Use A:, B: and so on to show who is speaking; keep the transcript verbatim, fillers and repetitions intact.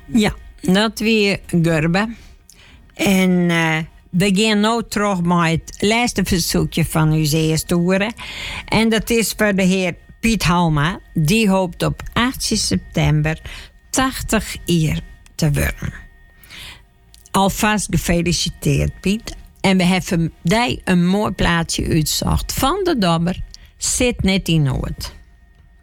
A: Ja, dat weer Gurbe. En uh, we gaan nu terug met het laatste verzoekje van uw zeestoeren. En dat is voor de heer Piet Halma. Die hoopt op achttien september tachtig jaar te worden. Alvast gefeliciteerd, Piet. En we hebben die een mooi plaatsje uitgezocht van de Dobber. Zit net in Noord.